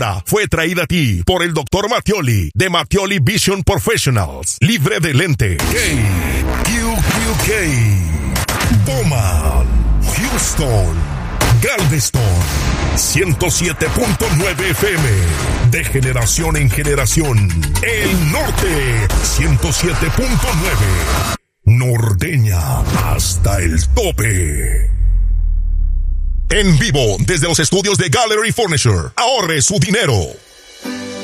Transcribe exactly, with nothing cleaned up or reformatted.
Esta fue traída a ti por el doctor Mattioli de Mattioli Vision Professionals. Libre de lente. K Q Q K. Bowman. Houston. Galveston. ciento siete punto nueve F M. De generación en generación. El norte. ciento siete punto nueve. Norteña hasta el tope. En vivo desde los estudios de Gallery Furniture. Ahorre su dinero.